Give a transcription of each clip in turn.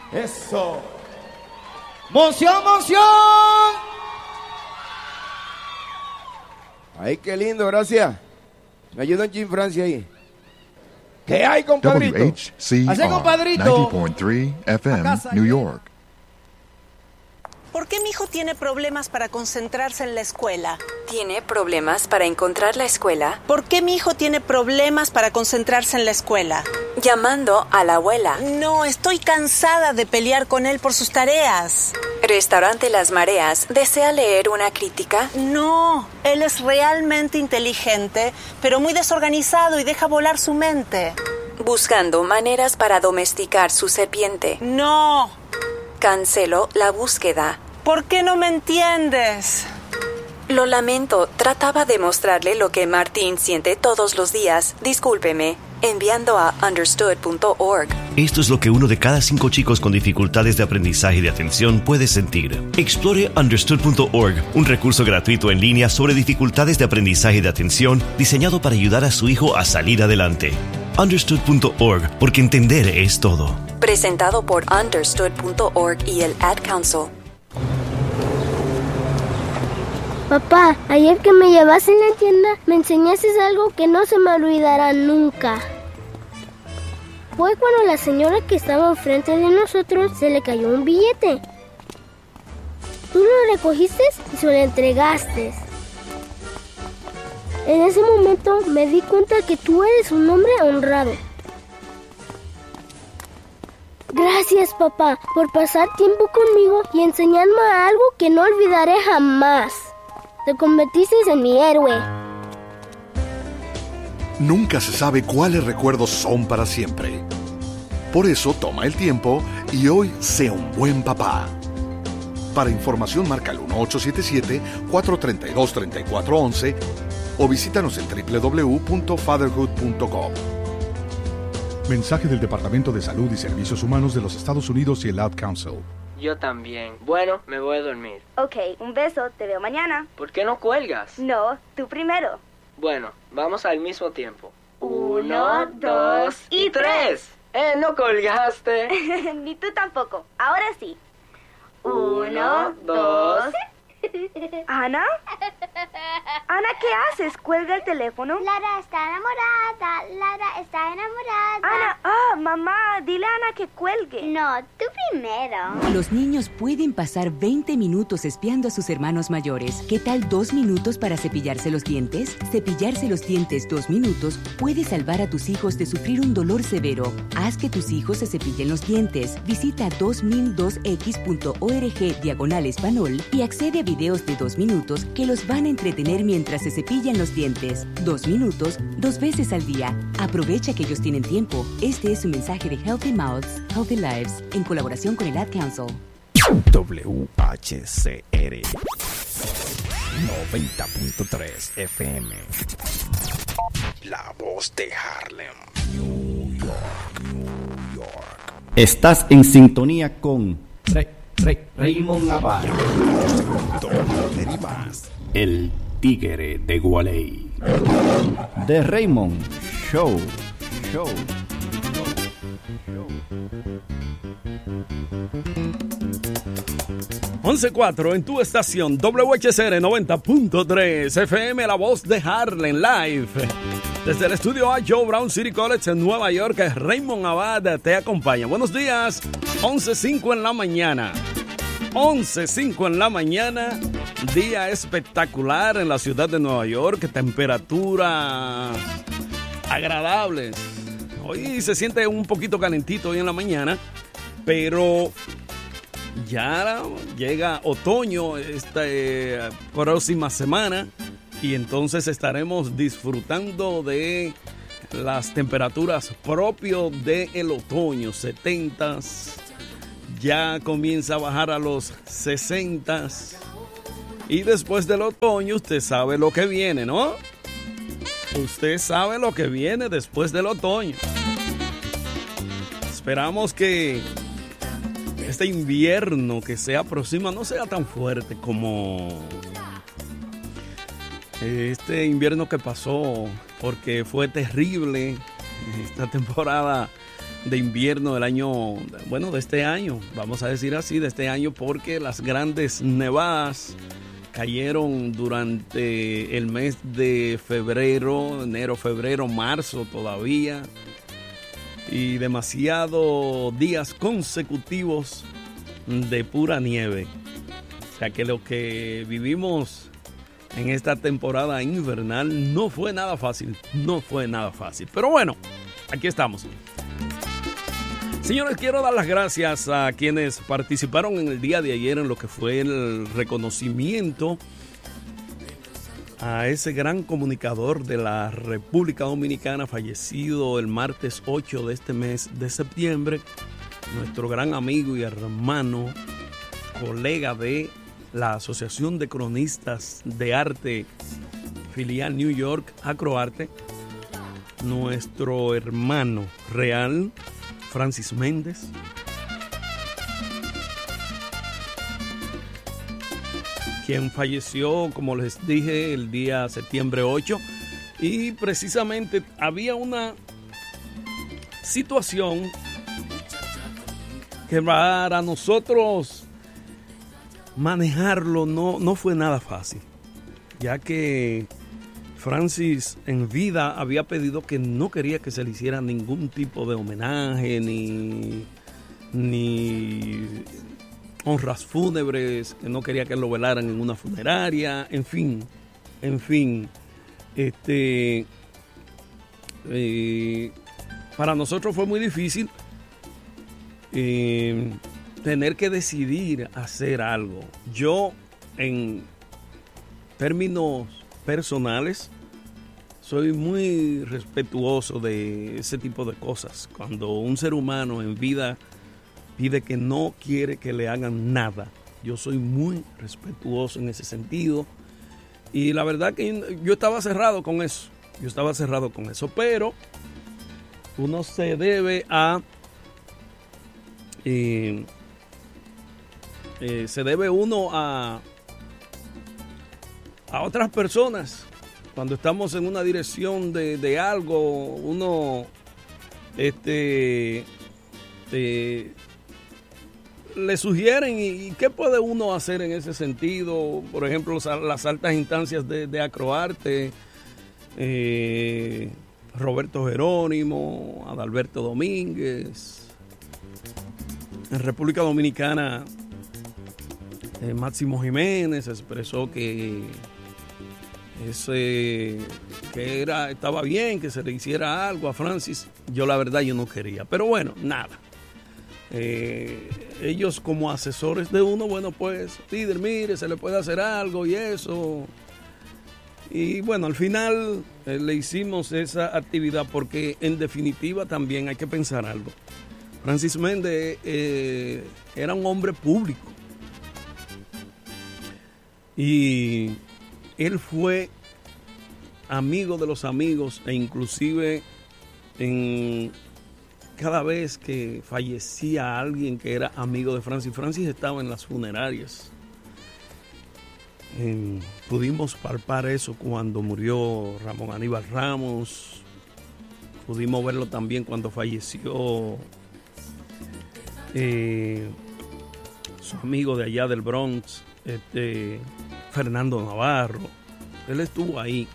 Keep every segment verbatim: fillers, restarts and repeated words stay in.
Eso. ¡Moción, moción! Ay, qué lindo, gracias. Me ayuda en Jim Francia ahí. ¿Qué hay, compadrito? W H C R Hace, compadrito. noventa punto tres F M, New York. ¿Por qué mi hijo tiene problemas para concentrarse en la escuela? ¿Tiene problemas para encontrar la escuela? ¿Por qué mi hijo tiene problemas para concentrarse en la escuela? Llamando a la abuela. No, estoy cansada de pelear con él por sus tareas. Restaurante Las Mareas. ¿Desea leer una crítica? No, él es realmente inteligente, pero muy desorganizado y deja volar su mente. Buscando maneras para domesticar su serpiente. No. Cancelo la búsqueda. ¿Por qué no me entiendes? Lo lamento, trataba de mostrarle lo que Martín siente todos los días. Discúlpeme. Enviando a understood punto org. Esto es lo que uno de cada cinco chicos con dificultades de aprendizaje y de atención puede sentir. Explore understood punto org, un recurso gratuito en línea sobre dificultades de aprendizaje y de atención diseñado para ayudar a su hijo a salir adelante. understood punto org, porque entender es todo. Presentado por understood punto org y el Ad Council. Papá, ayer que me llevaste en la tienda, me enseñaste algo que no se me olvidará nunca. Fue cuando la señora que estaba enfrente de nosotros se le cayó un billete. Tú lo recogiste y se lo entregaste. En ese momento me di cuenta que tú eres un hombre honrado. Gracias, papá, por pasar tiempo conmigo y enseñarme algo que no olvidaré jamás. Te convertiste en mi héroe. Nunca se sabe cuáles recuerdos son para siempre. Por eso toma el tiempo y hoy sea un buen papá. Para información marca el uno ocho siete siete, cuatro tres dos, tres cuatro uno uno o visítanos en doble u doble u doble u punto fatherhood punto com. Mensaje del Departamento de Salud y Servicios Humanos de los Estados Unidos y el Ad Council. Yo también. Bueno, me voy a dormir. Ok, un beso, te veo mañana. ¿Por qué no cuelgas? No, tú primero. Bueno, vamos al mismo tiempo. Uno, dos y tres. ¡Eh, no colgaste! Ni tú tampoco. Ahora sí. Uno, dos... ¿Ana? Ana, ¿qué haces? ¿Cuelga el teléfono? Lara está enamorada. Lara está enamorada. Ana, ah, mamá, dile a Ana que cuelgue. No, tú primero. Los niños pueden pasar veinte minutos espiando a sus hermanos mayores. ¿Qué tal dos minutos para cepillarse los dientes? Cepillarse los dientes dos minutos puede salvar a tus hijos de sufrir un dolor severo. Haz que tus hijos se cepillen los dientes. Visita dos mil dos x punto org diagonal español y accede a videos de dos minutos que los van a entretener mientras se cepillan los dientes. Dos minutos, dos veces al día. Aprovecha que ellos tienen tiempo. Este es un mensaje de Healthy Mouths, Healthy Lives, en colaboración con el Ad Council. W H C R noventa punto tres F M. La voz de Harlem, New York, New York. Estás en sintonía con Rey, Rey, Raymond Navarro. El tigre de Gualey. The Raymond Show. Show. once cuatro en tu estación W H C R noventa punto tres F M, la voz de Harlem Live. Desde el estudio A, Joe Brown City College en Nueva York, Raymond Abad te acompaña. Buenos días, once cinco en la mañana. once cinco en la mañana, día espectacular en la ciudad de Nueva York, temperaturas agradables. Hoy se siente un poquito calentito hoy en la mañana, pero ya llega otoño esta eh, próxima semana y entonces estaremos disfrutando de las temperaturas propias del otoño, setentas. Ya comienza a bajar a los sesentas. Y después del otoño, usted sabe lo que viene, ¿no? Usted sabe lo que viene después del otoño. Esperamos que este invierno que se aproxima no sea tan fuerte como este invierno que pasó, porque fue terrible esta temporada de invierno del año, bueno, de este año, vamos a decir así, de este año, porque las grandes nevadas cayeron durante el mes de febrero, enero, febrero, marzo todavía, y demasiados días consecutivos de pura nieve. O sea que lo que vivimos en esta temporada invernal no fue nada fácil, no fue nada fácil. Pero bueno, aquí estamos. Señores, quiero dar las gracias a quienes participaron en el día de ayer en lo que fue el reconocimiento a ese gran comunicador de la República Dominicana fallecido el martes ocho de este mes de septiembre, nuestro gran amigo y hermano, colega de la Asociación de Cronistas de Arte, filial New York, Acroarte, nuestro hermano real, Francis Méndez. Quien falleció, como les dije, el día septiembre ocho. Y precisamente había una situación que para nosotros manejarlo no, no fue nada fácil, ya que Francis en vida había pedido que no quería que se le hiciera ningún tipo de homenaje ni, ni honras fúnebres, que no quería que lo velaran en una funeraria, en fin, en fin, este, eh, para nosotros fue muy difícil eh, tener que decidir hacer algo. Yo, en términos personales, soy muy respetuoso de ese tipo de cosas. Cuando un ser humano en vida pide que no quiere que le hagan nada, yo soy muy respetuoso en ese sentido. Y la verdad que yo estaba cerrado con eso. Yo estaba cerrado con eso. Pero uno se debe a... Eh, eh, se debe uno a... a otras personas. Cuando estamos en una dirección de, de algo, uno este, eh, le sugieren y, y qué puede uno hacer en ese sentido. Por ejemplo, las, las altas instancias de, de Acroarte, eh, Roberto Jerónimo, Adalberto Domínguez. En República Dominicana, eh, Máximo Jiménez expresó que ese que era estaba bien que se le hiciera algo a Francis. Yo la verdad yo no quería, pero bueno, nada. Eh, ellos como asesores de uno, bueno, pues líder, mire, se le puede hacer algo y eso. Y bueno, al final eh, le hicimos esa actividad porque en definitiva también hay que pensar algo. Francis Méndez eh, era un hombre público y él fue amigo de los amigos e inclusive en cada vez que fallecía alguien que era amigo de Francis, Francis estaba en las funerarias. Eh, pudimos palpar eso cuando murió Ramón Aníbal Ramos, pudimos verlo también cuando falleció eh, su amigo de allá del Bronx, este, Fernando Navarro. Él estuvo ahí.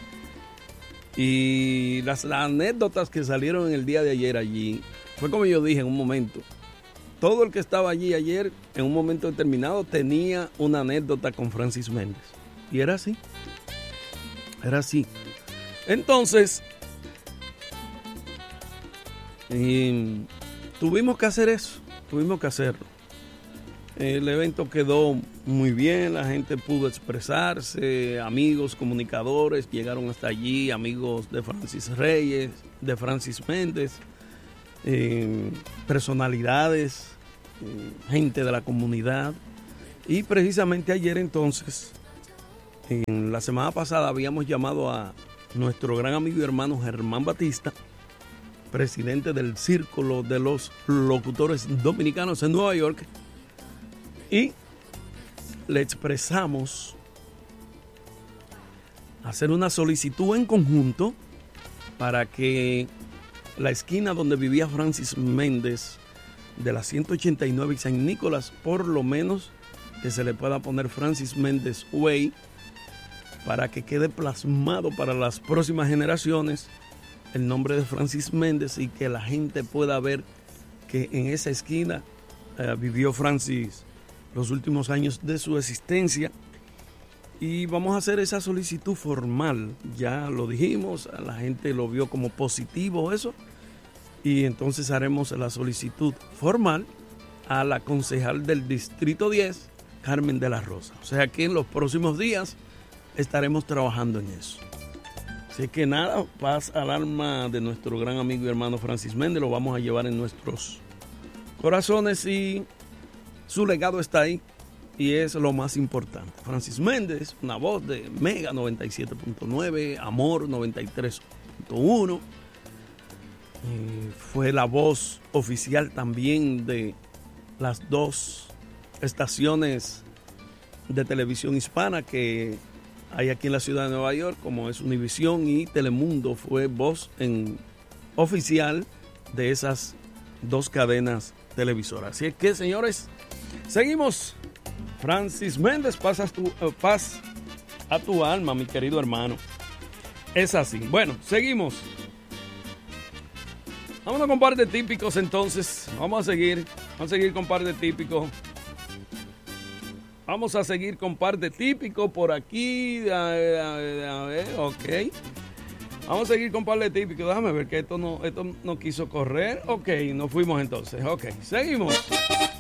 Y las, las anécdotas que salieron en el día de ayer allí, fue como yo dije en un momento, todo el que estaba allí ayer, en un momento determinado, tenía una anécdota con Francis Méndez. Y era así. Era así. Entonces, eh, tuvimos que hacer eso. Tuvimos que hacerlo. El evento quedó muy bien, la gente pudo expresarse, amigos, comunicadores llegaron hasta allí, amigos de Francis Reyes, de Francis Méndez, eh, personalidades, eh, gente de la comunidad. Y precisamente ayer entonces, en la semana pasada habíamos llamado a nuestro gran amigo y hermano Germán Batista, presidente del Círculo de los Locutores Dominicanos en Nueva York, y le expresamos hacer una solicitud en conjunto para que la esquina donde vivía Francis Méndez, de la ciento ochenta y nueve y San Nicolás, por lo menos que se le pueda poner Francis Méndez Way, para que quede plasmado para las próximas generaciones el nombre de Francis Méndez y que la gente pueda ver que en esa esquina eh, vivió Francis los últimos años de su existencia. Y vamos a hacer esa solicitud formal, ya lo dijimos, la gente lo vio como positivo eso, y entonces haremos la solicitud formal a la concejal del Distrito diez, Carmen de la Rosa. O sea que en los próximos días estaremos trabajando en eso. Así que nada, paz al alma de nuestro gran amigo y hermano Francis Méndez, lo vamos a llevar en nuestros corazones y su legado está ahí y es lo más importante. Francis Méndez, una voz de Mega noventa y siete punto nueve, Amor noventa y tres punto uno, eh, fue la voz oficial también de las dos estaciones de televisión hispana que hay aquí en la ciudad de Nueva York, como es Univisión y Telemundo. Fue voz en oficial de esas dos cadenas televisoras. Así es que, señores, seguimos. Francis Méndez, paz a tu, uh, paz a tu alma, mi querido hermano. Es así. Bueno, seguimos. Vámonos con un par de típicos entonces. Vamos a seguir. Vamos a seguir con un par de típicos. Vamos a seguir con par de típicos por aquí. A ver, a ver, a ver, ok. Vamos a seguir con par de típicos. Déjame ver que esto no, esto no quiso correr. Ok, nos fuimos entonces. Ok, seguimos.